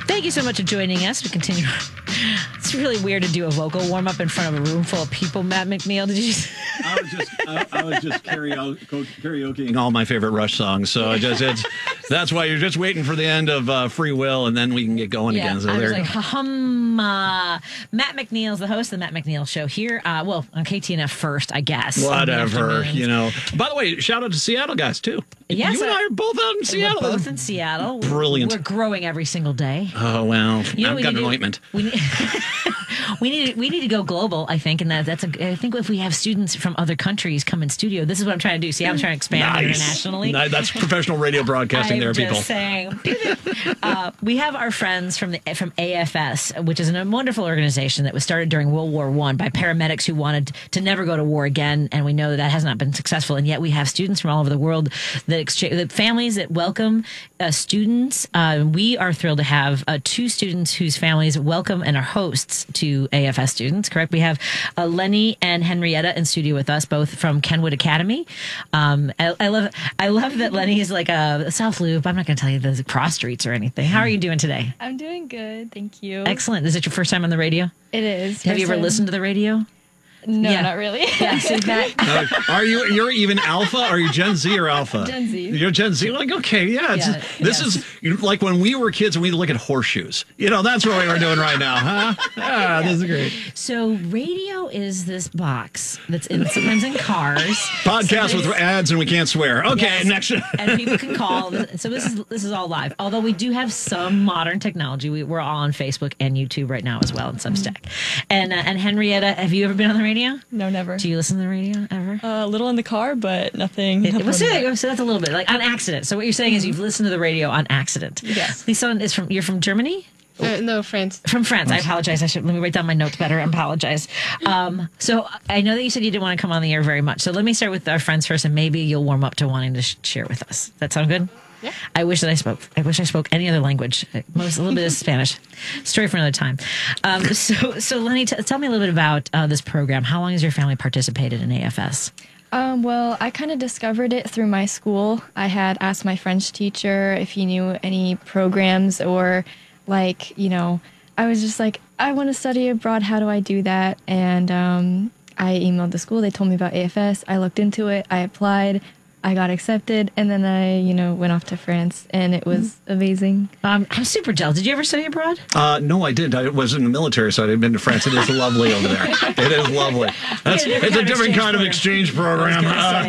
Thank you so much for joining us. We continue. It's really weird to do a vocal warm up in front of a room full of people. Matt McNeil, did you? I was just karaokeing all my favorite Rush songs. So that's why you're just waiting for the end of Free Will, and then we can get going again. So I was like, Matt McNeil's the host of the Matt McNeil Show here. On KTNF first, I guess. Whatever, By the way, shout out to Seattle guys too. Yes, you and I are both out in Seattle. We're both in Seattle. Brilliant. We're growing every single day. Oh well, I've got an ointment. We need to go global, I think, and I think if we have students from other countries come in studio, this is what I'm trying to do. See, I'm trying to expand internationally. That's professional radio broadcasting. There, people. Saying, we have our friends from AFS, which is a wonderful organization that was started during World War I by paramedics who wanted to never go to war again, and we know that has not been successful. And yet, we have students from all over the world that families that welcome students. We are thrilled to have 2 students whose families welcome and are hosts to AFS students, correct? We have Lenny and Henrietta in studio with us, both from Kenwood Academy. I love that Lenny is like a South Loop. I'm not going to tell you the cross streets or anything. How are you doing today? I'm doing good, thank you. Excellent. Is it your first time on the radio? It is. Have you ever listened to the radio? No, not really. Yeah, see that. You're even Alpha? Are you Gen Z or Alpha? Gen Z. You're Gen Z. Like, okay, this is like when we were kids and we look at horseshoes. That's what we're doing right now, huh? This is great. So radio is this box that's sometimes in cars. Podcast with ads and we can't swear. Okay, next. And people can call. So this is all live. Although we do have some modern technology. We're all on Facebook and YouTube right now as well, and Substack. And Henrietta, have you ever been on the radio? No, never. Do you listen to the radio ever? A little in the car, but nothing. So that's a little bit like on accident. So what you're saying is you've listened to the radio on accident. Yes. Lisa you're from Germany? No, France. From France. I apologize. Let me write down my notes better. I apologize. So I know that you said you didn't want to come on the air very much. So let me start with our friends first, and maybe you'll warm up to wanting to share with us. That sound good? Yeah. I wish I spoke any other language. A little bit of Spanish. Story for another time. So Lenny, tell me a little bit about this program. How long has your family participated in AFS? Well, I kind of discovered it through my school. I had asked my French teacher if he knew any programs or I was just like, I want to study abroad. How do I do that? And I emailed the school. They told me about AFS. I looked into it. I applied. I got accepted, and then I, went off to France, and it was amazing. I'm super jealous. Did you ever study abroad? No, I didn't. I was in the military, so I'd been to France. It is lovely over there. It is lovely. It's a different kind of exchange program.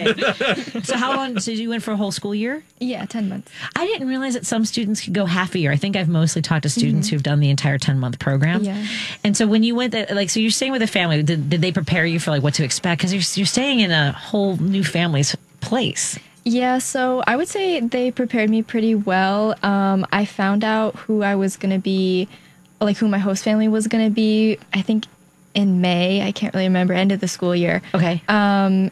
So how long? So you went for a whole school year? Yeah, 10 months. I didn't realize that some students could go half a year. I think I've mostly talked to students who've done the entire 10-month program. Yeah. And so when you went, so you're staying with a family. Did they prepare you for what to expect? Because you're staying in a whole new family's place. Yeah, so I would say they prepared me pretty well. I found out who I was going to be, who my host family was going to be, I think in May. I can't really remember, end of the school year. Okay. And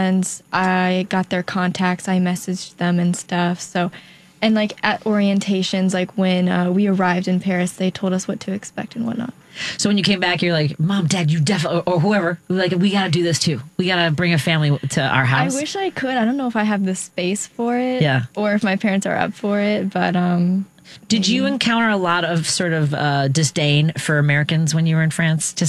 I got their contacts. I messaged them and stuff. So, and at orientations, when we arrived in Paris, they told us what to expect and whatnot. So when you came back, you're like, Mom, Dad, you definitely, or whoever, we got to do this too. We got to bring a family to our house. I wish I could. I don't know if I have the space for it. Yeah. Or if my parents are up for it, but Did you encounter a lot of sort of disdain for Americans when you were in France?